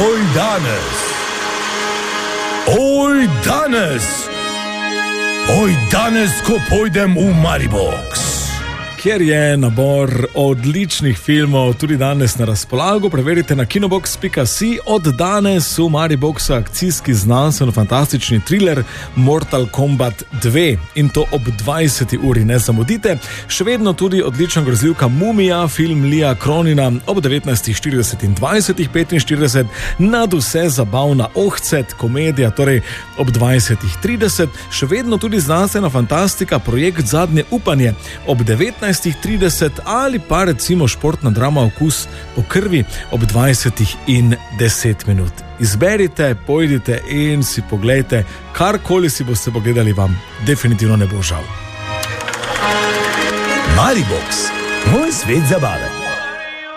Oj danes, ko pojdem v Maribox. Kjer je nabor odličnih filmov tudi danes na razpolago. Preverite na kinobox.si. Od danes v Mariboxu akcijski znanstveno-fantastični thriller Mortal Kombat 2 in to ob 20. uri. Ne zamudite. Še vedno tudi odlična grozljivka Mumija, film Lija Kronina ob 19.40 in 20.45. Nad vse zabavna Ohcet, komedija, torej ob 20.30. Še vedno tudi znanstvena fantastika, projekt Zadnje upanje ob 19.30 ali pa recimo športna drama Okus po krvi ob 20:10. Izberite, pojdite in si poglejte, karkoli si boste pogledali, vam definitivno ne bo žal. Maribox, moj svet zabave.